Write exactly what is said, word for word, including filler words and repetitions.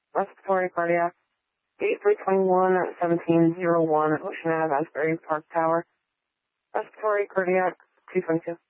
Respiratory cardiac. Gate three twenty-one at seventeen oh one, Ocean Ave, Asbury Park Tower. Respiratory cardiac, two twenty-two.